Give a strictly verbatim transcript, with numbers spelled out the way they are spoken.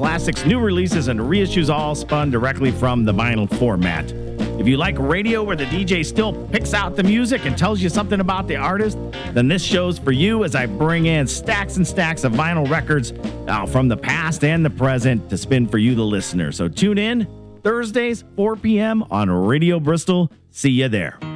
classics, new releases, and reissues all spun directly from the vinyl format. If you like radio where the D J still picks out the music and tells you something about the artist, then this show's for you as I bring in stacks and stacks of vinyl records uh, from the past and the present to spin for you, the listener. So tune in Thursdays, four p.m. on Radio Bristol. See you there.